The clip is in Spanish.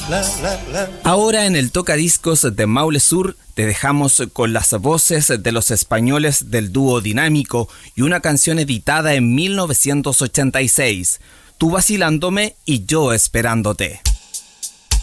Ahora en el Tocadiscos de Maule Sur te dejamos con las voces de los españoles del dúo Dinámico y una canción editada en 1986, Tú vacilándome y yo esperándote.